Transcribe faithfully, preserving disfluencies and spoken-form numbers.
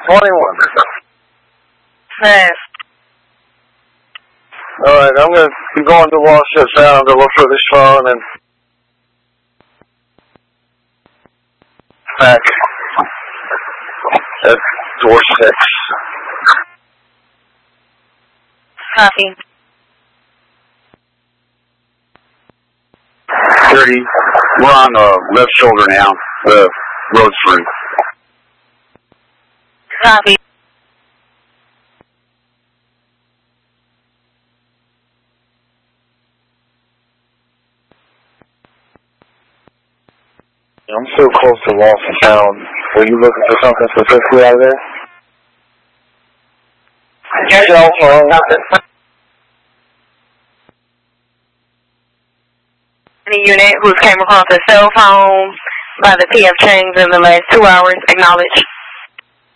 twenty-one. Yes. Alright, I'm going to be going to Washington Sound to look for this phone and back at door six. Copy. thirty. We're on the left shoulder now, the road free. Copy. I'm so close to Washington Sound. Were you looking for something specifically out of there? Cell phone. Any unit who's came across a cell phone by the P F chains in the last two hours, acknowledge.